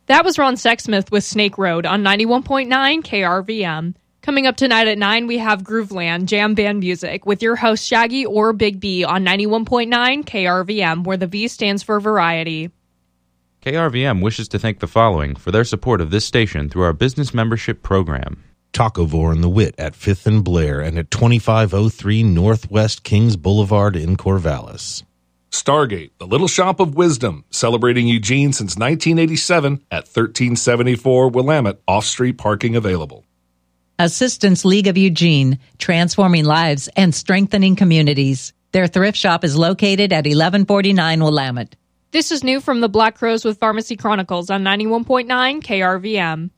That was Ron Sexsmith with Snake Road on 91.9 KRVM. Coming up tonight at 9, we have Grooveland Jam Band Music with your host Shaggy or Big B on 91.9 KRVM, where the V stands for variety. KRVM wishes to thank the following for their support of this station through our business membership program. Tacovore and the Wit at 5th and Blair and at 2503 Northwest Kings Boulevard in Corvallis. Stargate, the Little Shop of Wisdom, celebrating Eugene since 1987 at 1374 Willamette, off-street parking available. Assistance League of Eugene, transforming lives and strengthening communities. Their thrift shop is located at 1149 Willamette. This is new from the Black Crows with Pharmacy Chronicles on 91.9 KRVM.